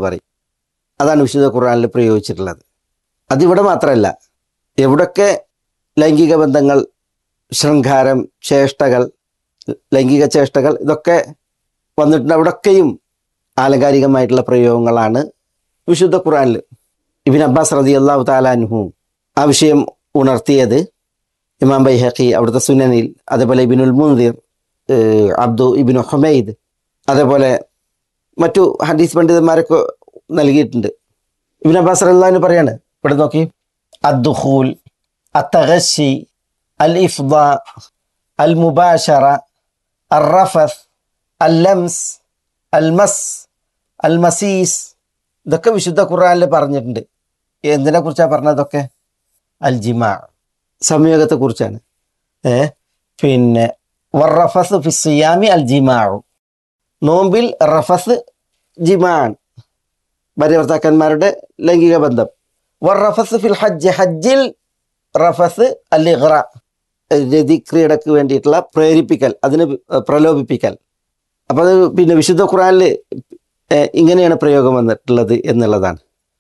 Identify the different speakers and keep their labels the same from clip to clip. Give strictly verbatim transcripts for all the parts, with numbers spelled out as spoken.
Speaker 1: പറയും. അതാണ് വിശുദ്ധ ഖുർആനിൽ പ്രയോഗിച്ചിട്ടുള്ളത്. അതിവിടെ മാത്രമല്ല, എവിടൊക്കെ ലൈംഗിക ബന്ധങ്ങൾ, ശൃംഗാരം, ചേഷ്ടകൾ, ലൈംഗിക ചേഷ്ടകൾ ഇതൊക്കെ വന്നിട്ടുണ്ട്, അവിടൊക്കെയും ആലങ്കാരികമായിട്ടുള്ള പ്രയോഗങ്ങളാണ് വിശുദ്ധ ഖുർആനിൽ. ഇബ്നു അബ്ബാസ് റളിയല്ലാഹു തആല അൻഹു ആ വിഷയം ഉണർത്തിയത് ഇമാം ബൈഹഖി അവിടുത്തെ സുനനിൽ, അതേപോലെ ഇബ്നുൽ മുൻദിർ, അബ്ദു ഇബ്നു ഹുമൈദ്, അതേപോലെ മറ്റു ഹദീസ് പണ്ഡിതന്മാരൊക്കെ നൽകിയിട്ടുണ്ട്. ഇബ്നു അബ്ബാസ് റളിയല്ലാഹു അൻഹു പറയാണ്, ഇവിടെ നോക്കി, അദ്ദുഖൂൽ, അത്തഗശി, അൽ ഇഫ്ദാ, അൽ മുബാശറ, അർ റഫസ്, അൽ ലംസ്, അൽ മസ്, അൽ മസീസ്, ഇതൊക്കെ വിശുദ്ധ ഖുർആനിൽ പറഞ്ഞിട്ടുണ്ട്. എന്തിനെ കുറിച്ചാണ് പറഞ്ഞതൊക്കെ? അൽ ജിമാ, സംയോഗത്തെ കുറിച്ചാണ്. ഏ പിന്നെ വറഫസ് ഫി സിയാമി അൽ ജിമാഉ, നോമ്പിൽ റഫസ് ജിമാൻ, ഭാര്യ ഭർത്താക്കന്മാരുടെ ലൈംഗിക ബന്ധം. വറഫസ് ഫിൽ ഹജ്ജ്, ഹജ്ജിൽ റഫസ് അൽ ഇഗ്റ, രതി ക്രീഡയ്ക്ക് വേണ്ടിയിട്ടുള്ള പ്രേരിപ്പിക്കൽ, അതിന് പ്രലോഭിപ്പിക്കൽ. അപ്പോൾ അത് പിന്നെ വിശുദ്ധ ഖുർആനിൽ ഇങ്ങനെയാണ് പ്രയോഗം വന്നിട്ടുള്ളത് എന്നുള്ളതാണ്.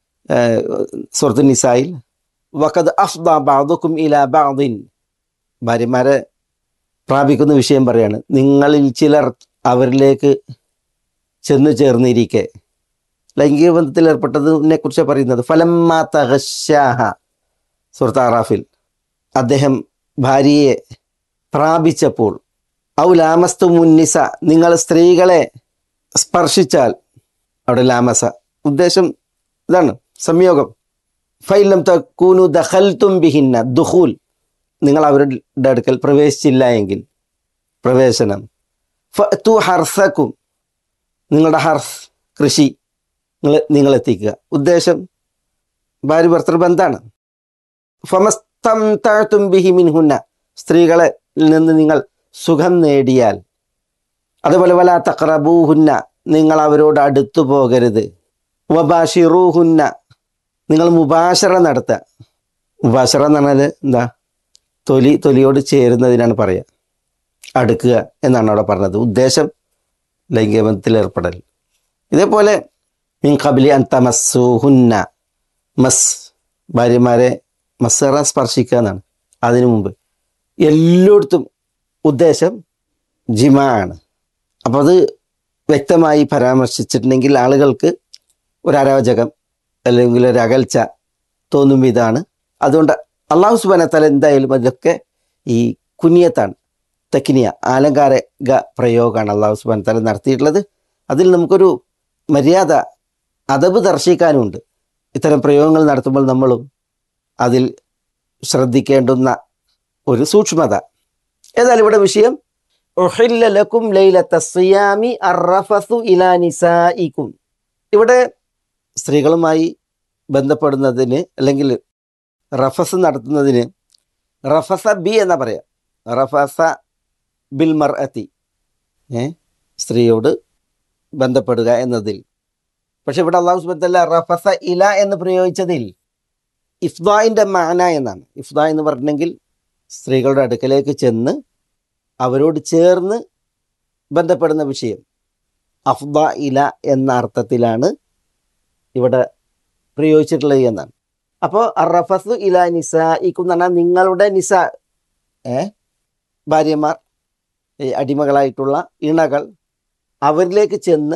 Speaker 1: സൂറത്തുൻ നിസായിൽ വഖദ് അഫ്ദാ ബഅദുകും ഇലാ ബഅദിൻ, ഭാര്യമാരെ പ്രാപിക്കുന്ന വിഷയം പറയാണ്, നിങ്ങളിൽ ചിലർ അവരിലേക്ക് ചെന്നു ചേർന്നിരിക്കെ, ലൈംഗിക ബന്ധത്തിൽ ഏർപ്പെട്ടതിനെ കുറിച്ച് പറയുന്നത്. ഫലമ്മാ തഗശ്ശാഹ, സൂറത്ത് അറാഫിൽ, അദ്ദേഹം ഭാര്യയെ പ്രാപിച്ചപ്പോൾ, ഔ ലാമസ്തുമുന്നിസ, നിങ്ങൾ സ്ത്രീകളെ സ്പർശിച്ചാൽ, അവിടെ ലാമസ ഉദ്ദേശം ഇതാണ്, സംയോഗം. ഫൈലം തകൂനു ദഖൽതും ബിഹിന്ന, ദുഖൂൽ, നിങ്ങൾ അവരുടെ അടുക്കൽ പ്രവേശിച്ചില്ല എങ്കിൽ പ്രവേശനം. ഫഅതു ഹർസക്കും, നിങ്ങളുടെ ഹർസ് കൃഷി നിങ്ങൾ നിങ്ങൾ എത്തിക്കുക, ഉദ്ദേശം ഭാര്യ ഭർത്തൃബന്ധാണ്. ഫമസ്തംതഅതും ബിഹി മിൻഹുന്ന, സ്ത്രീകളെ നിന്ന് നിങ്ങൾ സുഖം നേടിയാൽ. അതുപോലെ വലാ തഖറബൂഹുന്ന, നിങ്ങൾ അവരോട് അടുത്തു പോകരുത്. വബാഷിറൂഹുന്ന, നിങ്ങൾ മുബാശറ നടത്തുക. മുബാശറ എന്ന് പറഞ്ഞാൽ എന്താ? തൊലി തൊലിയോട് ചേരുന്നതിനാണ് പറയുക, അടുക്കുക എന്നാണ് അവിടെ പറഞ്ഞത്. ഉദ്ദേശം ലൈംഗിക ബന്ധത്തിൽ ഏർപ്പെടൽ. ഇതേപോലെ മിൻ ഖബ്ലി അൻ തമസ്സൂഹുന്ന, മസ്, ഭാര്യമാരെ മസ്സറ സ്പർശിക്കുക എന്നാണ്. അതിനു മുമ്പ് എല്ലായിടത്തും ഉദ്ദേശം ജിമാ ആണ്. അപ്പോൾ അത് വ്യക്തമായി പരാമർശിച്ചിട്ടുണ്ടെങ്കിൽ ആളുകൾക്ക് ഒരു അരോചകം അല്ലെങ്കിൽ ഒരു അകൽച്ച തോന്നും ഇതാണ്. അതുകൊണ്ട് അള്ളാഹു സുബ്ഹാനഹു വ തആല എന്തായാലും അതിലൊക്കെ ഈ കുനിയത്താണ്, തക്നിയ, ആലങ്കാരിക പ്രയോഗമാണ് അള്ളാഹു സുബ്ഹാനഹു വ തആല നടത്തിയിട്ടുള്ളത്. അതിൽ നമുക്കൊരു മര്യാദ, അദബ് ദർശിക്കാനുണ്ട്. ഇത്തരം പ്രയോഗങ്ങൾ നടത്തുമ്പോൾ നമ്മളും അതിൽ ശ്രദ്ധിക്കേണ്ടുന്ന ഒരു സൂക്ഷ്മത. ഏതായാലും ഇവിടെ വിഷയം ഉഹില്ല ലക്കും ലൈലത്ത സിയാമി അർറഫസു ഇലാ നിസാഇക്കും. ഇവിടെ സ്ത്രീകളുമായി ബന്ധപ്പെടുന്നതിന് അല്ലെങ്കിൽ റഫസ് നടത്തുന്നതിന് റഫസ ബി എന്നാ പറയാം, റഫസ ബിൽ മർഅത്തി, ഏ സ്ത്രീയോട് ബന്ധപ്പെടുക എന്നതിൽ. പക്ഷെ ഇവിടെ അല്ലാഹു സുബ്ഹാനഹു വ തആല റഫസ ഇല എന്ന് പ്രയോഗിച്ചതിൽ ഇഫ്ദാഇൻ്റെ മാന എന്നാണ്. ഇഫ്ദാ എന്ന് പറഞ്ഞെങ്കിൽ സ്ത്രീകളുടെ അടുക്കലേക്ക് ചെന്ന് അവരോട് ചേർന്ന് ബന്ധപ്പെടുന്ന വിഷയം. അഫ്ദ ഇല എന്ന അർത്ഥത്തിലാണ് ഇവിടെ പ്രയോഗിച്ചിട്ടുള്ളത് എന്നാണ്. അപ്പോൾ അറഫസു ഇല നിസാഇക്കും എന്ന് പറഞ്ഞാൽ നിങ്ങളുടെ നിസ, ഏ ഭാര്യമാർ, അടിമകളായിട്ടുള്ള ഇണകൾ, അവരിലേക്ക് ചെന്ന്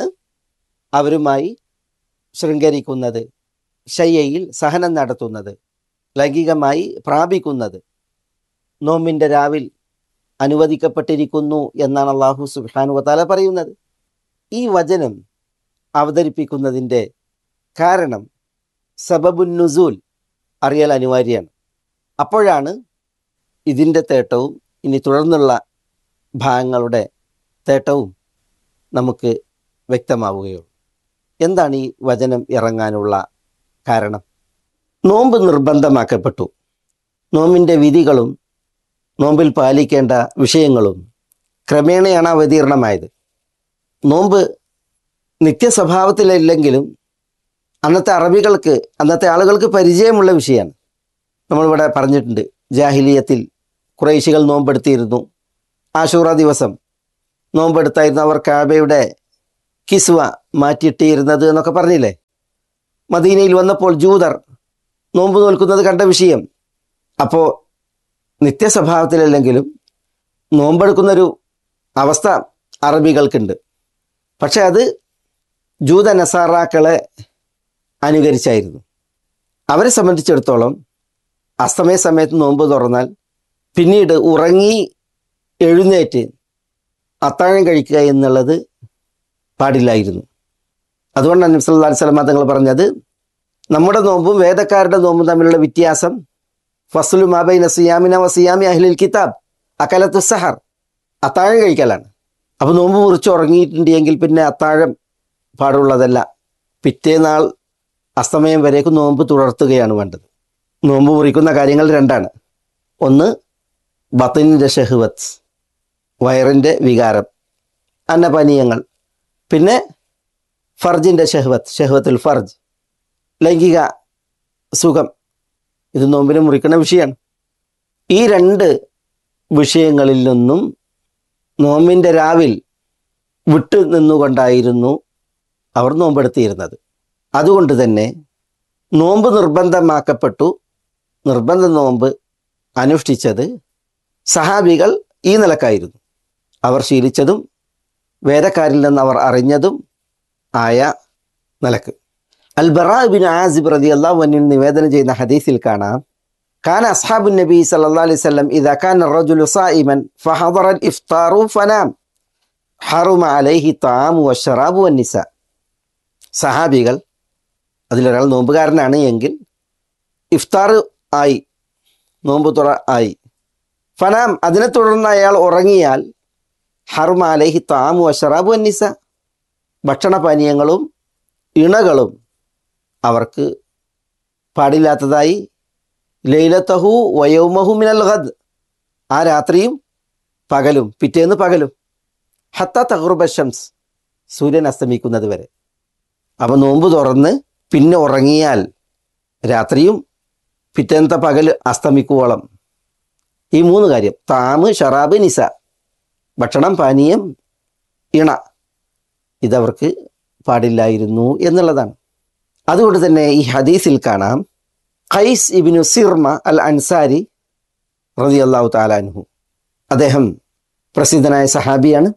Speaker 1: അവരുമായി ശൃംഗരിക്കുന്നത്, ശയ്യയിൽ സഹനം നടത്തുന്നത്, ലൈംഗികമായി പ്രാപിക്കുന്നത് നോമ്പിൻ്റെ രാവിൽ അനുവദിക്കപ്പെട്ടിരിക്കുന്നു എന്നാണ് അല്ലാഹു സുബ്ഹാനഹു വ തആല പറയുന്നത്. ഈ വചനം അവതരിപ്പിക്കുന്നതിൻ്റെ കാരണം സബബുൻ നുസൂൽ അറിയൽ അനിവാര്യമാണ്. അപ്പോഴാണ് ഇതിൻ്റെ തേട്ടവും ഇനി തുടർന്നുള്ള ഭാഗങ്ങളുടെ തേട്ടവും നമുക്ക് വ്യക്തമാവുകയുള്ളൂ. എന്താണ് ഈ വചനം ഇറങ്ങാനുള്ള കാരണം? നോമ്പ് നിർബന്ധമാക്കപ്പെട്ടു. നോമ്പിൻ്റെ വിധികളും നോമ്പിൽ പാലിക്കേണ്ട വിഷയങ്ങളും ക്രമേണയാണ് അവതീർണമായത്. നോമ്പ് നിത്യസ്വഭാവത്തിലല്ലെങ്കിലും അന്നത്തെ അറബികൾക്ക്, അന്നത്തെ ആളുകൾക്ക് പരിചയമുള്ള വിഷയമാണ്. നമ്മളിവിടെ പറഞ്ഞിട്ടുണ്ട്, ജാഹിലിയത്തിൽ ഖുറൈശികൾ നോമ്പെടുത്തിരുന്നു. ആശൂറ ദിവസം നോമ്പെടുത്തായിരുന്നു അവർ കാബയുടെ കിസ്വ മാറ്റിയിട്ടിരുന്നത് എന്നൊക്കെ പറഞ്ഞില്ലേ. മദീനയിൽ വന്നപ്പോൾ ജൂതർ നോമ്പ് നോൽക്കുന്നത് കണ്ട വിഷയം. അപ്പോൾ നിത്യസ്വഭാവത്തിലല്ലെങ്കിലും നോമ്പെടുക്കുന്നൊരു അവസ്ഥ അറബികൾക്കുണ്ട്. പക്ഷെ അത് ജൂത നസാറാക്കളെ അനുകരിച്ചായിരുന്നു. അവരെ സംബന്ധിച്ചിടത്തോളം അസ്തമയ സമയത്ത് നോമ്പ് തുറന്നാൽ പിന്നീട് ഉറങ്ങി എഴുന്നേറ്റ് അത്താഴം കഴിക്കുക എന്നുള്ളത് പാടില്ലായിരുന്നു. അതുകൊണ്ടാണ് നബി സല്ലല്ലാഹു അലൈഹി വസല്ലം തങ്ങൾ പറഞ്ഞത്, നമ്മുടെ നോമ്പും വേദക്കാരുടെ നോമ്പും തമ്മിലുള്ള വ്യത്യാസം ഫസ്ലു മാ ബൈന സിയാമിന വ സിയാമി അഹ്ലിൽ കിതാബ് അകലത്തു സഹർ, അത്താഴം കഴിക്കലാണ്. അപ്പോൾ നോമ്പ് മുറിച്ച് ഉറങ്ങിയിട്ടുണ്ടെങ്കിൽ പിന്നെ അത്താഴം പാടുള്ളതല്ല. പിറ്റേനാൾ അസ്തമയം വരേക്കും നോമ്പ് തുടർത്തുകയാണ് വേണ്ടത്. നോമ്പ് മുറിക്കുന്ന കാര്യങ്ങൾ രണ്ടാണ്. ഒന്ന് ബത്തിനിൻ്റെ ഷഹ്വത്ത്, വയറിൻ്റെ വികാരം, അന്നപാനീയങ്ങൾ. പിന്നെ ഫർജിൻ്റെ ഷഹ്വത്ത്, ഷഹ്വത്തുൽ ഫർജ്, ലൈംഗിക സുഖം. ഇത് നോമ്പിന് മുറിക്കുന്ന വിഷയമാണ്. ഈ രണ്ട് വിഷയങ്ങളിൽ നിന്നും നോമ്പിൻ്റെ രാവിൽ വിട്ടു നിന്നുകൊണ്ടായിരുന്നു അവർ നോമ്പെടുത്തിയിരുന്നത്. അതുകൊണ്ട് തന്നെ നോമ്പ് നിർബന്ധമാക്കപ്പെട്ടു. നിർബന്ധ നോമ്പ് അനുഷ്ഠിച്ചത് സഹാബികൾ ഈ നിലക്കായിരുന്നു. അവർ ശീലിച്ചതും വേദക്കാരിൽ നിന്ന് അവർ അറിഞ്ഞതും ആയ നിലക്ക്. അൽ ബറാ ഇബ്നു ആസിബ് റളിയല്ലാഹു അൻഹു നിവേദനം ചെയ്യുന്ന ഹദീസിൽ കാണാം, കാന അസ്ഹാബുൻ നബി സല്ലല്ലാഹു അലൈഹി വസല്ലം ഇദാ കാന الرجل صائما فحضر الافطار فنام حرم عليه الطعام والشراب والنساء. സഹാബികൾ അതിലൊരാൾ നോമ്പുകാരനാണ് എങ്കിൽ ഇഫ്താർ ആയി, നോമ്പ് തുറ ആയി, ഫനാം അതിനെ തുടർന്ന് അയാൾ ഉറങ്ങിയാൽ ഹറുമ അലൈഹി താമു അഷറാബു അന്നിസ, ഭക്ഷണപാനീയങ്ങളും ഇണകളും അവർക്ക് പാടില്ലാത്തതായി. ലൈലത്തഹു വയൗമഹു മിനൽ ഗദ്, ആ രാത്രിയും പകലും പിറ്റേന്ന് പകലും, ഹത്ത തഗ്റുബ ശംസ്, സൂര്യൻ അസ്തമിക്കുന്നത് വരെ. അപ്പം നോമ്പ് തുറന്ന് പിന്നെ ഉറങ്ങിയാൽ രാത്രിയും പിറ്റേന്നത്തെ പകൽ അസ്തമിക്കുവോളം ഈ മൂന്ന് കാര്യം, താമ് ഷറാബ് നിസ, ഭക്ഷണം പാനീയം ഇണ, ഇതവർക്ക് പാടില്ലായിരുന്നു എന്നുള്ളതാണ്. അതുകൊണ്ട് തന്നെ ഈ ഹദീസിൽ കാണാം, ഖൈസ് ഇബ്നു സിർമ അൽ അൻസാരി റളിയല്ലാഹു തആല അൻഹു, അദ്ദേഹം പ്രസിദ്ധനായ സഹാബിയാണ്,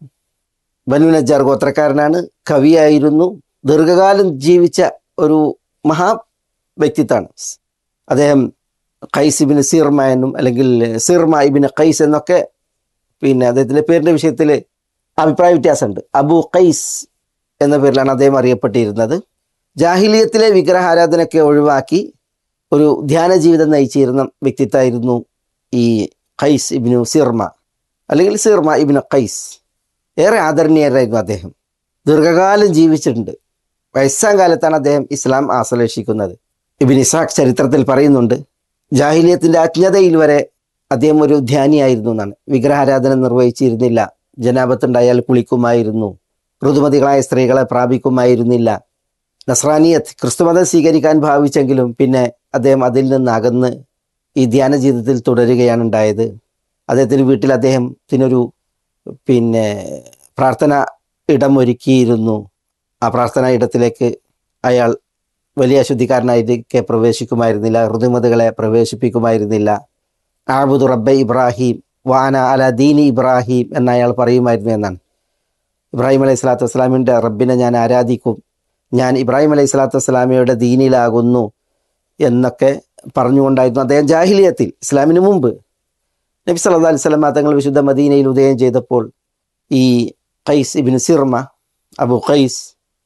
Speaker 1: ബനു നജ്ജാർ ഗോത്രക്കാരനാണ്, കവിയായിരുന്നു, ദീർഘകാലം ജീവിച്ച ഒരു മഹാ വ്യക്തിത്വമാണ് അദ്ദേഹം. ഖൈസ് ഇബ്നു സിർമ എന്നും അല്ലെങ്കിൽ സിർമ ഇബ്നു ഖൈസ് എന്നൊക്കെ പിന്നെ അദ്ദേഹത്തിൻ്റെ പേരിൻ്റെ വിഷയത്തിൽ അഭിപ്രായ വ്യത്യാസമുണ്ട്. അബു ഖൈസ് എന്ന പേരിലാണ് അദ്ദേഹം അറിയപ്പെട്ടിരുന്നത്. ജാഹിലിയത്തിലെ വിഗ്രഹാരാധനയൊക്കെ ഒഴിവാക്കി ഒരു ധ്യാന ജീവിതം നയിച്ചിരുന്ന വ്യക്തിത്വമായിരുന്നു ഈ ഖൈസ് ഇബ്നു സിർമ അല്ലെങ്കിൽ സിർമ ഇബ്നു ഖൈസ്. ഏറെ ആദരണീയരായിരുന്നു അദ്ദേഹം. ദീർഘകാലം ജീവിച്ചിട്ടുണ്ട്. വയസ്സാം കാലത്താണ് അദ്ദേഹം ഇസ്ലാം ആശ്ലേഷിക്കുന്നത്. ഇബ്നു ഇസ്ഹാഖ് ചരിത്രത്തിൽ പറയുന്നുണ്ട്, ജാഹിലിയത്തിൻ്റെ അജ്ഞതയിൽ വരെ അദ്ദേഹം ഒരു ധ്യാനിയായിരുന്നു എന്നാണ്. വിഗ്രഹാരാധന നിർവഹിച്ചിരുന്നില്ല, ജനാപത്തുണ്ടായാൽ കുളിക്കുമായിരുന്നു, ഋതുമതികളായ സ്ത്രീകളെ പ്രാപിക്കുമായിരുന്നില്ല. നസ്രാനിയത്ത് ക്രിസ്തുമതം സ്വീകരിക്കാൻ ഭാവിച്ചെങ്കിലും പിന്നെ അദ്ദേഹം അതിൽ നിന്ന് അകന്ന് ഈ ധ്യാന ജീവിതത്തിൽ തുടരുകയാണ് ഉണ്ടായത്. അദ്ദേഹത്തിൻ്റെ വീട്ടിൽ അദ്ദേഹത്തിനൊരു പിന്നെ പ്രാർത്ഥന ഇടം ഒരുക്കിയിരുന്നു. ആ പ്രാർത്ഥനാ ഇടത്തിലേക്ക് അയാൾ വലിയ അശുദ്ധിക്കാരനായിരിക്കെ പ്രവേശിക്കുമായിരുന്നില്ല, ഋതുമതികളെ പ്രവേശിപ്പിക്കുമായിരുന്നില്ല. ആബുദു റബ്ബെ ഇബ്രാഹിം വാന അല ദീനി ഇബ്രാഹിം എന്ന് അയാൾ പറയുമായിരുന്നു എന്നാണ്. ഇബ്രാഹിം അലൈഹി സ്വലാത്തു വസ്സലാമിൻ്റെ റബ്ബിനെ ഞാൻ ആരാധിക്കും, ഞാൻ ഇബ്രാഹിം അലൈഹി സ്വലാത്തു വസ്സലാമയുടെ ദീനിലാകുന്നു എന്നൊക്കെ പറഞ്ഞുകൊണ്ടായിരുന്നു അദ്ദേഹം ജാഹിലിയത്തിൽ, ഇസ്ലാമിന് മുമ്പ്. നബി സല്ലല്ലാഹു അലൈഹി വസല്ലം തങ്ങൾ വിശുദ്ധ മദീനയിൽ ഉദയം ചെയ്തപ്പോൾ ഈ ഖൈസ് ഇബ്നു സിർമ, അബു ഖൈസ്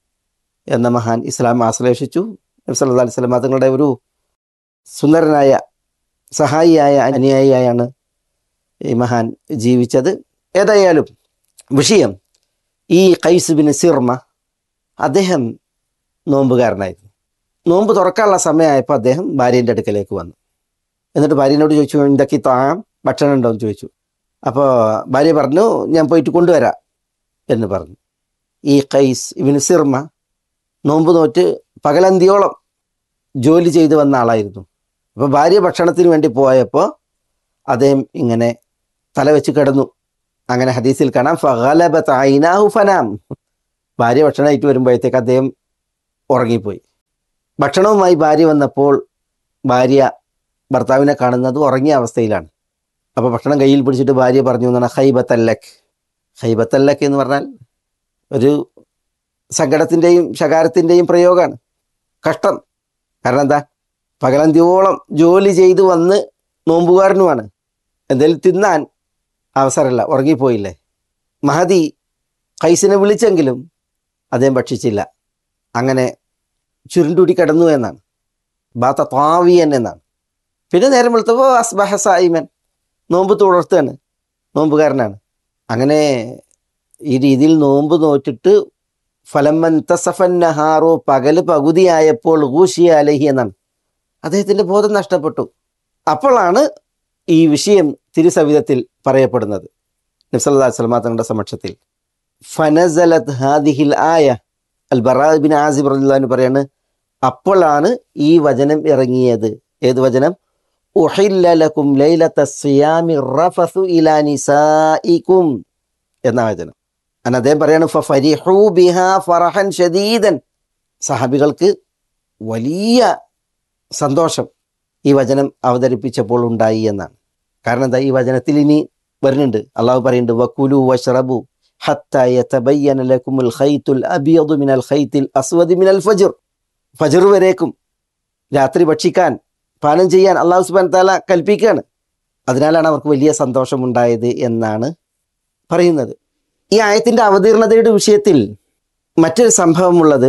Speaker 1: എന്ന മഹാൻ ഇസ്ലാം ആശ്ലേഷിച്ചു. നബി സല്ലല്ലാഹു അലൈഹി വസല്ലം തങ്ങളുടെ ഒരു സുന്ദരനായ സഹായിയായ അനുയായിയായാണ് ഈ മഹാൻ ജീവിച്ചത്. ഏതായാലും വിഷയം, ഈ ഖൈസ് ഇബ്നു സിർമ അദ്ദേഹം നോമ്പുകാരനായിരുന്നു. നോമ്പ് തുറക്കാനുള്ള സമയമായപ്പോൾ അദ്ദേഹം ഭാര്യേൻ്റെ അടുക്കലേക്ക് വന്നു. എന്നിട്ട് ഭാര്യനോട് ചോദിച്ചു, എന്തൊക്കെ താം ഭക്ഷണം ഉണ്ടോ എന്ന് ചോദിച്ചു. അപ്പോൾ ഭാര്യ പറഞ്ഞു, ഞാൻ പോയിട്ട് കൊണ്ടുവരാം എന്ന് പറഞ്ഞു. ഈ ഖൈസ് ഇബ്നു സിർമ നോമ്പ് നോറ്റ് പകലന്തിയോളം ജോലി ചെയ്തു വന്ന ആളായിരുന്നു. അപ്പോൾ ഭാര്യ ഭക്ഷണത്തിന് വേണ്ടി പോയപ്പോൾ അദ്ദേഹം ഇങ്ങനെ തല വെച്ച് കിടന്നു. അങ്ങനെ ഹദീസിൽ കാണാം, ഫഗലബത ഐനാഹു ഫനാം, ഭാര്യ ഭക്ഷണമായിട്ട് വരുമ്പോഴത്തേക്ക് അദ്ദേഹം ഉറങ്ങിപ്പോയി. ഭക്ഷണവുമായി ഭാര്യ വന്നപ്പോൾ ഭാര്യ ഭർത്താവിനെ കാണുന്നത് ഉറങ്ങിയ അവസ്ഥയിലാണ്. അപ്പോൾ ഭക്ഷണം കയ്യിൽ പിടിച്ചിട്ട് ഭാര്യ പറഞ്ഞു എന്നാണ് ഹൈബത്തല്ലക്ക്. ഹൈബത്തല്ലക്ക് എന്ന് പറഞ്ഞാൽ ഒരു സങ്കടത്തിൻ്റെയും ശകാരത്തിൻ്റെയും പ്രയോഗമാണ്. കഷ്ടം. കാരണം എന്താ, പകലന്തിയോളം ജോലി ചെയ്ത് വന്ന് നോമ്പുകാരനുമാണ്, എന്തെങ്കിലും തിന്നാൻ അവസരമില്ല, ഉറങ്ങിപ്പോയില്ലേ. മഹദി ഖൈസിനെ വിളിച്ചെങ്കിലും അദ്ദേഹം ഭക്ഷിച്ചില്ല. അങ്ങനെ ചുരുണ്ടുടി കിടന്നു എന്നാണ്, ബാത്ത താവിയൻ എന്നാണ്. പിന്നെ നേരം വെളുത്തപ്പോൾ അസ്ബഹ സായിമൻ, നോമ്പ് തുടർത്തുകയാണ്, നോമ്പുകാരനാണ്. അങ്ങനെ ഈ രീതിയിൽ നോമ്പ് നോറ്റിട്ട് ഫലമൻ തസഫൻ നഹാറു, പകല് പകുതിയായപ്പോൾ ഊഷിയ അലഹി എന്നാണ്, അദ്ദേഹത്തിൻ്റെ ബോധം നഷ്ടപ്പെട്ടു. അപ്പോഴാണ് ഈ വിഷയം തിരുസവിധത്തിൽ പറയപ്പെടുന്നത് നബി സല്ലല്ലാഹു അലൈഹി വസല്ലം തങ്ങളുടെ സമക്ഷത്തിൽ. ഫനസലത് ഹാദിഹിൽ ആയ, അൽ ബറാ ഇബ്നു ആസിബ് റളിയല്ലാഹു അൻഹു പറയാണ്, അപ്പോഴാണ് ഈ വചനം ഇറങ്ങിയത്. ഏത് വചനം? ഉഹില്ല ലക്കും ലൈലത സിയാമി റഫസു ഇലാ നിസാഇകും എന്ന വചനം. അന്ന് അദ്ദേഹം പറയാണ് ഫഫരിഹു ബിഹാ ഫറഹൻ ശദീദൻ, സഹാബികൾക്ക് വലിയ സന്തോഷം ഈ വചനം അവതരിപ്പിച്ചപ്പോൾ ഉണ്ടായി എന്നാണ്. കാരണം എന്താ, ഈ വചനത്തിൽ ഇനി വരുന്നുണ്ട്, അള്ളാഹു പറയുന്നുണ്ട് വകുലു വശ്റബു ഹത്താ യതബയ്യന ലക്കുമുൽ ഖൈത്തുൽ അബിയദു മിനൽ ഖൈത്തിൽ അസ്വദി മിനൽ ഫജ്ർ. ഫജ്ർ വരേക്കും രാത്രി ഭക്ഷിക്കാൻ, പാനം ചെയ്യാൻ അള്ളാഹു സുബ്ഹാനഹു വ തആല കൽപ്പിക്കുകയാണ്. അതിനാലാണ് അവർക്ക് വലിയ സന്തോഷമുണ്ടായത് എന്നാണ് പറയുന്നത്. ഈ ആയത്തിൻ്റെ അവതീർണതയുടെ വിഷയത്തിൽ മറ്റൊരു സംഭവമുള്ളത്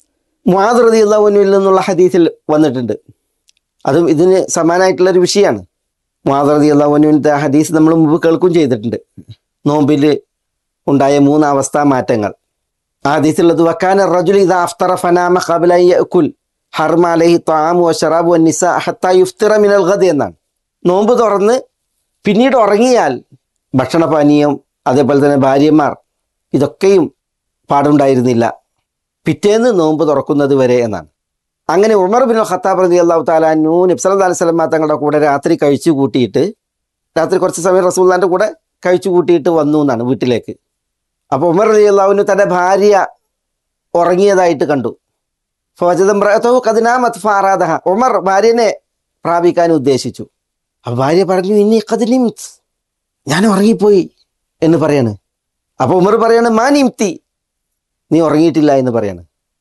Speaker 1: മുആദ് റളിയല്ലാഹു അൻഹുവിൽ നിന്നുള്ള ഹദീസിൽ വന്നിട്ടുണ്ട്. അതും ഇതിന് സമാനമായിട്ടുള്ളൊരു വിഷയമാണ്. മുആദ് റളിയല്ലാഹു അൻഹുവിൻ്റെ ഹദീസ് നമ്മൾ മുമ്പ് കേൾക്കുകയും ചെയ്തിട്ടുണ്ട്. നോമ്പിൽ ഉണ്ടായ മൂന്ന് അവസ്ഥാ മാറ്റങ്ങൾ. ആ ഹദീസിലുള്ളത് വക്കാന റജുലു ഇദാ അഫ്തറ ഫനാമ ഖബ്ല അൻ യഅകുൽ ഹർമ അലൈഹി ത്വആമു വശറാബു വന്നിസാ ഹത്താ യുഫ്തിറ മിനൽ ഗദ് എന്നാണ്. നോമ്പ് തുറന്ന് പിന്നീട് ഉറങ്ങിയാൽ ഭക്ഷണപാനീയം, അതേപോലെ തന്നെ ഭാര്യമാർ, ഇതൊക്കെയും പാടുണ്ടായിരുന്നില്ല പിറ്റേന്ന് നോമ്പ് തുറക്കുന്നത് വരെ എന്നാണ്. അങ്ങനെ ഉമർ ബിൻ ഖത്താബ് റളിയല്ലാഹു തആല അൻഹു നബി സല്ലല്ലാഹു അലൈഹി വസല്ലം തങ്ങളുടെ കൂടെ രാത്രി കഴിച്ചു കൂട്ടിയിട്ട്, രാത്രി കുറച്ച് സമയം റസൂലുള്ളാഹിന്റെ കൂടെ കഴിച്ചു കൂട്ടിയിട്ട് വന്നു എന്നാണ് വീട്ടിലേക്ക്. അപ്പോൾ ഉമർ റളിയല്ലാഹു അൻഹു തൻ്റെ ഭാര്യ ഉറങ്ങിയതായിട്ട് കണ്ടു. ഫവജദ ഇംറഅതഹു ഖദ് നാമത് ഫഅറാദഹ, ഉമർ ഭാര്യനെ പ്രാപിക്കാൻ ഉദ്ദേശിച്ചു. അപ്പോൾ ഭാര്യ പറഞ്ഞു ഇന്നി ഖദ് നിംത്, ഞാൻ ഉറങ്ങിപ്പോയി എന്ന് പറയാണ്. അപ്പോൾ ഉമർ പറയാണ് മാ നിംതി, നീ ഉറങ്ങിയിട്ടില്ല എന്ന് പറയാണ്.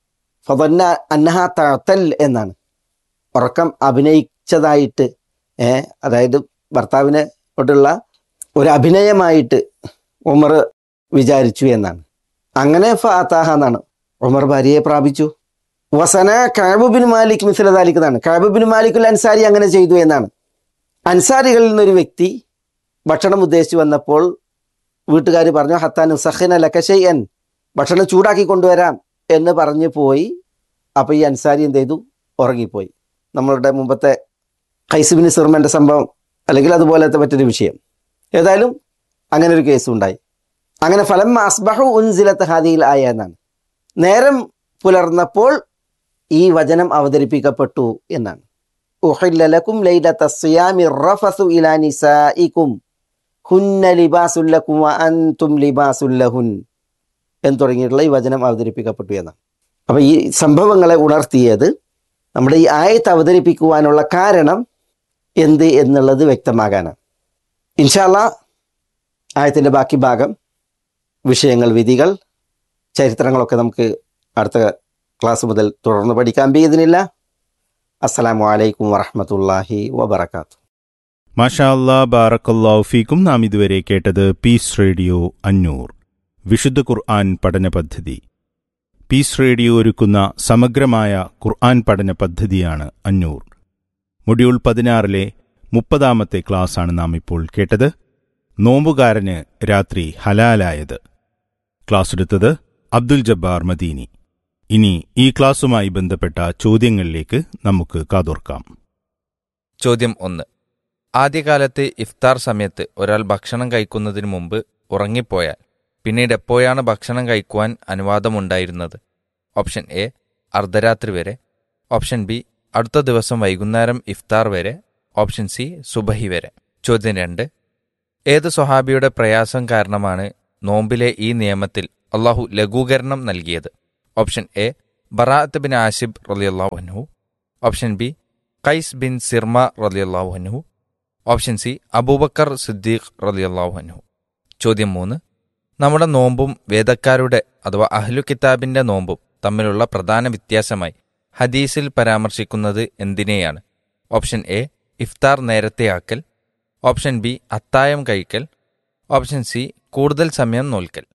Speaker 1: ഫദന്ന അന്നഹ തഅതൽ എന്നാണ്, ഉറക്കം അഭിനയിച്ചതായിട്ട്, ഏഹ് അതായത് ഭർത്താവിനെ കൊണ്ടുള്ള ഒരു അഭിനയമായിട്ട് ഉമർ വിചാരിച്ചു എന്നാണ്. അങ്ങനെ ഫഅതാഹ എന്നാണ്, ഉമർ ഭാര്യയെ പ്രാപിച്ചു. വസന കഅബ് ബിൻ മാലിക് മിസ്ല ദാലിക് എന്നാണ്, കഅബ് ബിൻ മാലിക്കുൽ അൻസാരി അങ്ങനെ ചെയ്തു എന്നാണ്. അൻസാരികളിൽ നിന്നൊരു വ്യക്തി ഭക്ഷണം ഉദ്ദേശിച്ച് വന്നപ്പോൾ വീട്ടുകാർ പറഞ്ഞു ഹത്താൻ സഖിന ലക ശൈഅൻ, ഭക്ഷണം ചൂടാക്കി കൊണ്ടുവരാം എന്ന് പറഞ്ഞു പോയി. അപ്പോൾ ഈ അൻസാരി എന്ത് ചെയ്തു, ഉറങ്ങിപ്പോയി. നമ്മളുടെ മുമ്പത്തെ ഖൈസ് ബിൻ സിർമൻ്റെ സംഭവം, അല്ലെങ്കിൽ അതുപോലത്തെ മറ്റൊരു വിഷയം. ഏതായാലും അങ്ങനെ ഒരു കേസ് ഉണ്ടായി. അങ്ങനെ ഫലം അസ്ബഹു ഉൻസിലത്ത് ഹാദിഹിൽ ആയ എന്നാണ്, നേരം പുലർന്നപ്പോൾ ഈ വചനം അവതരിപ്പിക്കപ്പെട്ടു എന്നാണ്. ഉഹില്ല ലക്കും ലൈലത സിയാമി റഫസു ഇലാ നിസാഇകും ഹുന്ന ലിബാസുൽ ലക്കും വ അൻതും ലിബാസുൽ ലഹുൻ എന്ന് തുടങ്ങിയിട്ടുള്ള ഈ വചനം അവതരിപ്പിക്കപ്പെട്ടു എന്നാണ്. അപ്പോൾ ഈ സംഭവങ്ങളെ ഉണർത്തിയത്, നമ്മുടെ ഈ ആയത്ത് അവതരിപ്പിക്കുവാനുള്ള കാരണം എന്ത് എന്നുള്ളത് വ്യക്തമാകാനാണ്. ഇൻഷാ അല്ലാഹ് ആയത്തിൻ്റെ ബാക്കി ഭാഗം, വിഷയങ്ങൾ, വിധികൾ, ചരിത്രങ്ങളൊക്കെ നമുക്ക് അടുത്ത ക്ലാസ് മുതൽ തുടർന്ന് പഠിക്കാൻ ബിഇദ്നില്ലാ. അസ്സലാമു അലൈക്കും വറഹ്മത്തുള്ളാഹി വബറകാതുഹു.
Speaker 2: മാഷാ അല്ലാഹ്, ബാറക്കല്ലാഹു ഫീക്കും. നാം ഇതുവരെ കേട്ടത് പീസ് റേഡിയോ അന്നൂർ വിശുദ്ധ ഖുർആൻ പഠന പദ്ധതി. പീസ് റേഡിയോ ഒരുക്കുന്ന സമഗ്രമായ ഖുർആൻ പഠന പദ്ധതിയാണ് അന്നൂർ. മൊഡ്യൂൾ പതിനാറിലെ മുപ്പതാമത്തെ ക്ലാസ്സാണ് നാം ഇപ്പോൾ കേട്ടത്. നോമ്പുകാരന് രാത്രി ഹലാലായത്. ക്ലാസ് എടുത്തത് അബ്ദുൽ ജബ്ബാർ മദീനി. ഇനി ഈ ക്ലാസുമായി ബന്ധപ്പെട്ട ചോദ്യങ്ങളിലേക്ക് നമുക്ക് കാതോർക്കാം.
Speaker 3: ചോദ്യം ഒന്ന്. ആദ്യകാലത്ത് ഇഫ്താർ സമയത്ത് ഒരാൾ ഭക്ഷണം കഴിക്കുന്നതിന് മുമ്പ് ഉറങ്ങിപ്പോയാൽ പിന്നീട് എപ്പോഴാണ് ഭക്ഷണം കഴിക്കുവാൻ അനുവാദമുണ്ടായിരുന്നത്? ഓപ്ഷൻ എ അർദ്ധരാത്രി വരെ, ഓപ്ഷൻ ബി അടുത്ത ദിവസം വൈകുന്നേരം ഇഫ്താർ വരെ, ഓപ്ഷൻ സി സുബഹി വരെ. ചോദ്യം രണ്ട്. ഏത് സ്വഹാബിയുടെ പ്രയാസം കാരണമാണ് നോമ്പിലെ ഈ നിയമത്തിൽ അള്ളാഹു ലഘൂകരണം നൽകിയത്? Option A Baraat bin Azib റളിയല്ലാഹു അൻഹു, ഓപ്ഷൻ ബി ഖൈസ് ബിൻ സിർമ റളിയല്ലാഹു അൻഹു. ഓപ്ഷൻ സി അബൂബക്കർ സിദ്ദീഖ് റളിയല്ലാഹു അൻഹു. ചോദ്യം മൂന്ന്. നമ്മുടെ നോമ്പും വേദക്കാരുടെ അഥവാ അഹ്ലു കിതാബിന്റെ നോമ്പും തമ്മിലുള്ള പ്രധാന വ്യത്യാസമായി ഹദീസിൽ പരാമർശിക്കുന്നത് എന്തിനെയാണ്? Option A iftar നേരത്തെയാക്കൽ. Option B അത്തായം കഴിക്കൽ. ഓപ്ഷൻ സി കൂടുതൽ സമയം നോൽക്കൽ.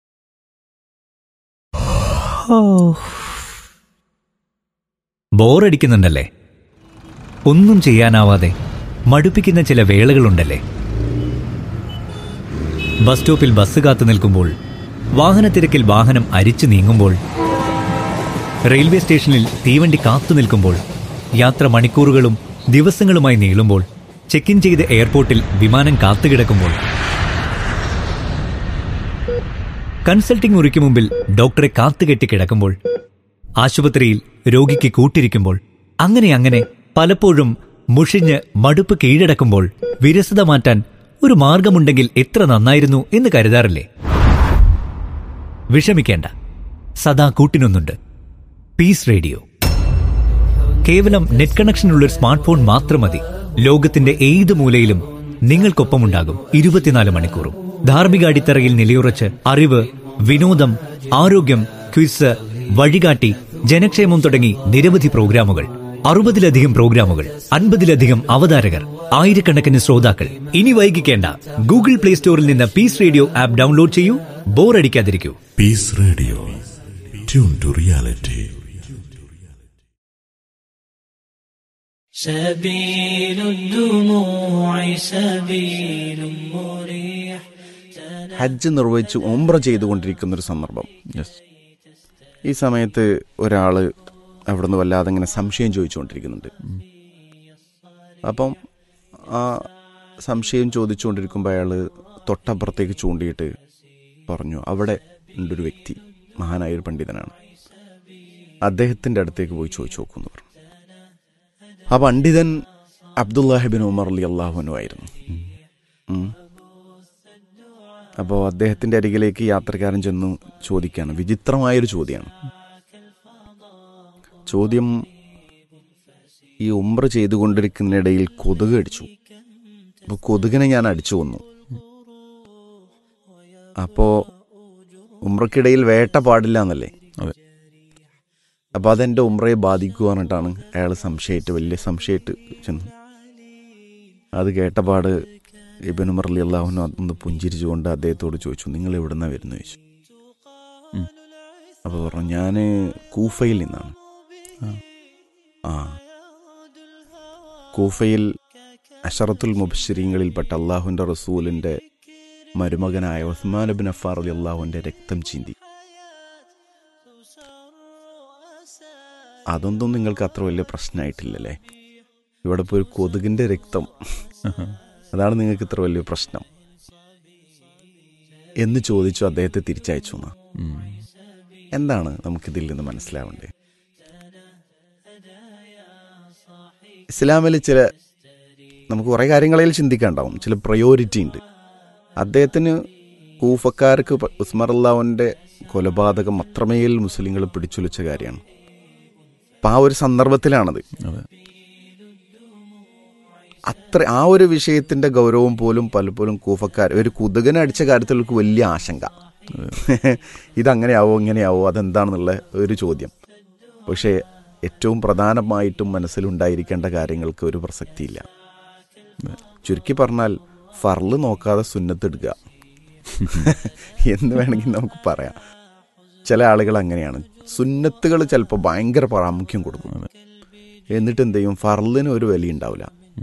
Speaker 4: ബോറടിക്കുന്നുണ്ടല്ലേ? ഒന്നും ചെയ്യാനാവാതെ മടുപ്പിക്കുന്ന ചില വേളകളുണ്ടല്ലേ? ബസ് സ്റ്റോപ്പിൽ ബസ് കാത്തു നിൽക്കുമ്പോൾ, വാഹനത്തിരക്കിൽ വാഹനം അരിച്ചു നീങ്ങുമ്പോൾ, റെയിൽവേ സ്റ്റേഷനിൽ തീവണ്ടി കാത്തു നിൽക്കുമ്പോൾ, യാത്ര മണിക്കൂറുകളും ദിവസങ്ങളുമായി നീളുമ്പോൾ, ചെക്ക് ഇൻ ചെയ്ത് എയർപോർട്ടിൽ വിമാനം കാത്തുകിടക്കുമ്പോൾ, കൺസൾട്ടിംഗ് മുറിക്ക് മുമ്പിൽ ഡോക്ടറെ കാത്തുകെട്ടി കിടക്കുമ്പോൾ, ആശുപത്രിയിൽ രോഗിക്ക് കൂട്ടിരിക്കുമ്പോൾ, അങ്ങനെ അങ്ങനെ പലപ്പോഴും മുഷിഞ്ഞ് മടുപ്പ് കീഴടക്കുമ്പോൾ വിരസത മാറ്റാൻ ഒരു മാർഗമുണ്ടെങ്കിൽ എത്ര നന്നായിരുന്നു എന്ന് കരുതാറില്ലേ? വിഷമിക്കേണ്ട, സദാ കൂട്ടിനൊന്നുണ്ട്. Piece radio. കേവലം നെറ്റ് കണക്ഷനുള്ളൊരു സ്മാർട്ട് ഫോൺ മാത്രം മതി. ലോകത്തിന്റെ ഏത് മൂലയിലും നിങ്ങൾക്കൊപ്പമുണ്ടാകും ഇരുപത്തിനാല് മണിക്കൂറും. ധാർമ്മിക അടിത്തറയിൽ നിലയുറച്ച് അറിവ്, വിനോദം, ആരോഗ്യം, ക്വിസ്, വഴികാട്ടി, ജനക്ഷേമം തുടങ്ങി നിരവധി പ്രോഗ്രാമുകൾ. അറുപതിലധികം പ്രോഗ്രാമുകൾ, അൻപതിലധികം അവതാരകർ, ആയിരക്കണക്കിന് ശ്രോതാക്കൾ. ഇനി വൈകിക്കേണ്ട, ഗൂഗിൾ പ്ലേ സ്റ്റോറിൽ നിന്ന് പീസ് റേഡിയോ ആപ്പ് ഡൗൺലോഡ് ചെയ്യൂ. ബോറടിക്കാതിരിക്കൂ.
Speaker 5: Piece radio, tune to reality.
Speaker 6: ഹജ്ജ് നിർവഹിച്ച് ഉംറ ചെയ്തുകൊണ്ടിരിക്കുന്നൊരു സന്ദർഭം. ഈ സമയത്ത് ഒരാൾ അവിടുന്ന് വല്ലാതെ ഇങ്ങനെ സംശയം ചോദിച്ചുകൊണ്ടിരിക്കുന്നുണ്ട്. അപ്പം ആ സംശയം ചോദിച്ചുകൊണ്ടിരിക്കുമ്പോൾ അയാൾ തൊട്ടപ്പുറത്തേക്ക് ചൂണ്ടിയിട്ട് പറഞ്ഞു, അവിടെ ഉണ്ടൊരു വ്യക്തി, മഹാനായൊരു പണ്ഡിതനാണ്, അദ്ദേഹത്തിൻ്റെ അടുത്തേക്ക് പോയി ചോദിച്ചു നോക്കുമെന്ന് പറഞ്ഞു. ആ പണ്ഡിതൻ അബ്ദുല്ലാഹിബിൻ ഉമർ റളിയല്ലാഹു അൻഹു ആയിരുന്നു. അപ്പോൾ അദ്ദേഹത്തിൻ്റെ അരികിലേക്ക് യാത്രക്കാരൻ ചെന്ന് ചോദിക്കുകയാണ്. വിചിത്രമായൊരു ചോദ്യമാണ്. ചോദ്യം, ഈ ഉംറ ചെയ്തുകൊണ്ടിരിക്കുന്നതിനിടയിൽ കൊതുക് അടിച്ചു. അപ്പോൾ കൊതുകിനെ ഞാൻ അടിച്ചു കൊന്നു. അപ്പോൾ ഉംറക്കിടയിൽ വേട്ട പാടില്ല എന്നല്ലേ? അപ്പോൾ അതെൻ്റെ ഉംറയെ ബാധിക്കുക പറഞ്ഞിട്ടാണ് അയാൾ സംശയമായിട്ട്, വലിയ സംശയമായിട്ട് ചെന്നു. അത് കേട്ടപാട് ഇബ്നു ഉമർ റളിയല്ലാഹു അൻഹു ഒന്ന് പുഞ്ചിരിച്ചുകൊണ്ട് അദ്ദേഹത്തോട് ചോദിച്ചു, നിങ്ങൾ എവിടെ നിന്നാണ് വരുന്നത് ചോദിച്ചു. അപ്പോൾ പറഞ്ഞു, ഞാൻ കൂഫയിൽ നിന്നാണ്. ആ കൂഫയിൽ അശറത്തുൽ മുബശ്ശിരീങ്ങളിൽപ്പെട്ട അള്ളാഹുവിൻ്റെ റസൂലിൻ്റെ മരുമകനായ ഉസ്മാൻ ഇബ്നു അഫ്ഫാൻ റളിയല്ലാഹുവിൻ്റെ രക്തം ചിന്തി. അതൊന്നും നിങ്ങൾക്ക് അത്ര വലിയ പ്രശ്നമായിട്ടില്ലല്ലേ? ഇവിടെ ഇപ്പോൾ ഒരു കൊതുകിൻ്റെ രക്തം, അതാണ് നിങ്ങൾക്ക് ഇത്ര വലിയ പ്രശ്നം എന്ന് ചോദിച്ചു. അദ്ദേഹത്തെ തിരിച്ചയച്ചു. എന്നാ എന്താണ് നമുക്കിതിൽ നിന്ന് മനസ്സിലാവേണ്ടത്? ഇസ്ലാമിൽ ചില നമുക്ക് കുറേ കാര്യങ്ങളിൽ ചിന്തിക്കാനുണ്ടാവും. ചില പ്രയോറിറ്റി ഉണ്ട്. അദ്ദേഹത്തിന് കൂഫക്കാർക്ക് ഉസ്മാൻ റളിയല്ലാഹുവിൻ്റെ കൊലപാതകം അത്രമേൽ മുസ്ലിങ്ങൾ പിടിച്ചുലച്ച കാര്യമാണ്. അപ്പം ആ ഒരു സന്ദർഭത്തിലാണത്. അത്ര ആ ഒരു വിഷയത്തിൻ്റെ ഗൗരവം പോലും പലപ്പോഴും കൂഫക്കാർ, ഒരു കൊതുകിനെ അടിച്ച കാര്യത്തിലേക്ക് വലിയ ആശങ്ക, ഇതങ്ങനെയാവോ ഇങ്ങനെയാവോ അതെന്താണെന്നുള്ള ഒരു ചോദ്യം. പക്ഷേ ഏറ്റവും പ്രധാനമായിട്ടും മനസ്സിലുണ്ടായിരിക്കേണ്ട കാര്യങ്ങൾക്ക് ഒരു പ്രസക്തിയില്ല. ചുരുക്കി പറഞ്ഞാൽ ഫർള് നോക്കാതെ സുന്നത്തെടുക്കുക എന്ന് വേണമെങ്കിൽ നമുക്ക് പറയാം. ചില ആളുകൾ അങ്ങനെയാണ്. സുന്നത്തുകൾ ചിലപ്പോൾ ഭയങ്കര പ്രാമുഖ്യം കൊടുക്കും, എന്നിട്ട് എന്ത് ചെയ്യും, ഫർളിന് ഒരു വില ഉണ്ടാവില്ല.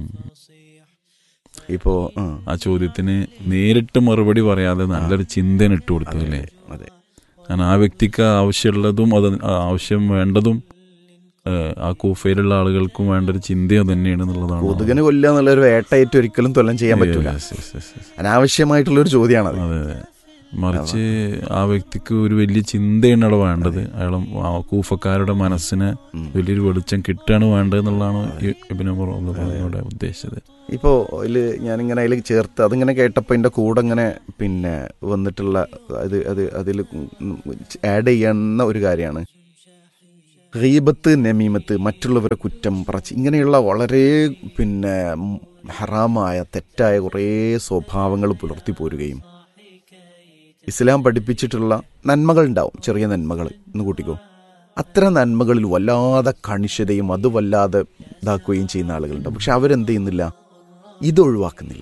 Speaker 6: ഇപ്പോ
Speaker 7: ആ ചോദ്യത്തിന് നേരിട്ട് മറുപടി പറയാതെ നല്ലൊരു ചിന്തന ഇട്ട് കൊടുത്തു അല്ലേ?
Speaker 6: അതെ,
Speaker 7: കാരണം ആ വ്യക്തിക്ക് ആവശ്യമുള്ളതും അത് ആവശ്യം വേണ്ടതും ആ കൂഫയിലുള്ള ആളുകൾക്കും വേണ്ട ഒരു ചിന്ത തന്നെയാണ് എന്നുള്ളതാണ്.
Speaker 6: കൊതുകിനെ കൊല്ലുക എന്നുള്ളൊരു വേട്ടയേറ്റ് ഒരിക്കലും തൊല്ലം ചെയ്യാൻ പറ്റില്ല. അനാവശ്യമായിട്ടുള്ളൊരു ചോദ്യമാണ്.
Speaker 7: അതെ, മറിച്ച് ആ വ്യക്തിക്ക് ഒരു വലിയ ചിന്തയാണ് അവിടെ വേണ്ടത്. അയാൾ കൂഫക്കാരുടെ മനസ്സിന് വലിയൊരു വെളിച്ചം കിട്ടാണ് വേണ്ടത് എന്നുള്ളതാണ് ഇബ്നു ഉമർ റളിയല്ലാഹു ഉദ്ദേശിച്ചത്.
Speaker 6: ഇപ്പോൾ അതിൽ ഞാനിങ്ങനെ അതിൽ ചേർത്ത് അതിങ്ങനെ കേട്ടപ്പോൾ എൻ്റെ കൂടെ ഇങ്ങനെ പിന്നെ വന്നിട്ടുള്ള അത് അത് അതിൽ ആഡ് ചെയ്യുന്ന ഒരു കാര്യമാണ് ഗീബത്ത്, നമീമത്ത്, മറ്റുള്ളവരെ കുറ്റം പറച്ച്, ഇങ്ങനെയുള്ള വളരെ പിന്നെ ഹറാമായ തെറ്റായ കുറേ സ്വഭാവങ്ങൾ പുലർത്തി പോരുകയും ഇസ്ലാം പഠിപ്പിച്ചിട്ടുള്ള നന്മകൾ ഉണ്ടാവും, ചെറിയ നന്മകൾ എന്ന് കൂട്ടിക്കോ, അത്തരം നന്മകളിൽ വല്ലാതെ കണിശതയും അത് വല്ലാതെ ഇതാക്കുകയും ചെയ്യുന്ന ആളുകളുണ്ടാവും. പക്ഷെ അവരെന്ത് ചെയ്യുന്നില്ല, ഇത് ഒഴിവാക്കുന്നില്ല.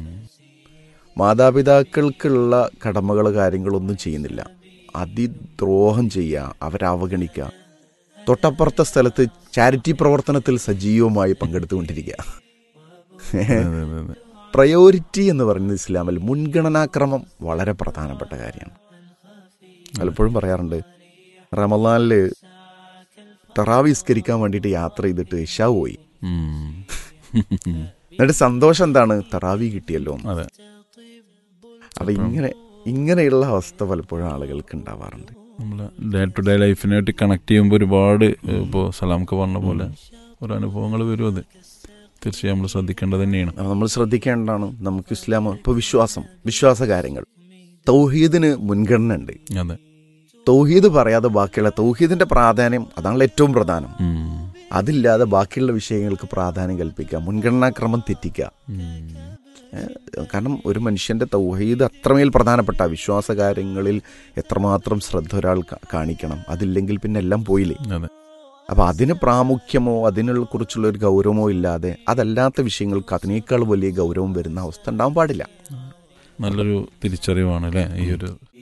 Speaker 6: മാതാപിതാക്കൾക്കുള്ള കടമകൾ കാര്യങ്ങളൊന്നും ചെയ്യുന്നില്ല, അതിദ്രോഹം ചെയ്യുക, അവരെ അവഗണിക്കുക, തൊട്ടപ്പുറത്തെ സ്ഥലത്ത് ചാരിറ്റി പ്രവർത്തനത്തിൽ സജീവമായി പങ്കെടുത്തുകൊണ്ടിരിക്കുക. പ്രയോറിറ്റി എന്ന് പറയുന്നത് ഇസ്ലാമിൽ മുൻഗണനാക്രമം വളരെ പ്രധാനപ്പെട്ട കാര്യമാണ്. പലപ്പോഴും പറയാറുണ്ട്, റമളാനിൽ തറാവീസ്കരിക്കാൻ വേണ്ടിയിട്ട് യാത്ര ചെയ്തിട്ട് ഇശാ പോയി, എന്നിട്ട് സന്തോഷം എന്താണ്, തറാവി കിട്ടിയല്ലോ. അപ്പൊ ഇങ്ങനെ ഇങ്ങനെയുള്ള അവസ്ഥ പലപ്പോഴും ആളുകൾക്ക് ഉണ്ടാവാറുണ്ട്.
Speaker 7: നമ്മളെ ഡേ ടു ഡേ ലൈഫിനായിട്ട് കണക്ട് ചെയ്യുമ്പോൾ ഒരുപാട് ഇപ്പോൾ സലാംക്ക് പറഞ്ഞ പോലെ ഓരോ അനുഭവങ്ങൾ വരും. അത് തീർച്ചയായും നമ്മൾ ശ്രദ്ധിക്കേണ്ടത് തന്നെയാണ്.
Speaker 6: നമ്മൾ ശ്രദ്ധിക്കേണ്ടതാണ്. നമുക്ക് ഇസ്ലാം ഇപ്പോൾ വിശ്വാസം, വിശ്വാസ കാര്യങ്ങൾ, തൗഹീദിന് മുൻഗണന ഉണ്ട്.
Speaker 7: അതെ,
Speaker 6: തൗഹീദ് പറയാതെ ബാക്കിയുള്ള, തൗഹീദിന്റെ പ്രാധാന്യം അതാണല്ലോ ഏറ്റവും പ്രധാനം. അതില്ലാതെ ബാക്കിയുള്ള വിഷയങ്ങൾക്ക് പ്രാധാന്യം കൽപ്പിക്കുക, മുൻഗണനാക്രമം തെറ്റിക്കുക. കാരണം ഒരു മനുഷ്യന്റെ തൗഹീദ് അത്രമേൽ പ്രധാനപ്പെട്ട വിശ്വാസ കാര്യങ്ങളിൽ എത്രമാത്രം ശ്രദ്ധ ഒരാൾ കാണിക്കണം. അതില്ലെങ്കിൽ പിന്നെ എല്ലാം പോയില്ലേ. അപ്പം അതിന് പ്രാമുഖ്യമോ അതിനുള്ള കുറിച്ചുള്ള ഒരു ഗൗരവമോ ഇല്ലാതെ അതല്ലാത്ത വിഷയങ്ങൾക്ക് അതിനേക്കാൾ വലിയ ഗൗരവം വരുന്ന അവസ്ഥ ഉണ്ടാവാൻ പാടില്ല.
Speaker 7: നല്ലൊരു തിരിച്ചറിവാണ് അല്ലേ ഈ ഒരു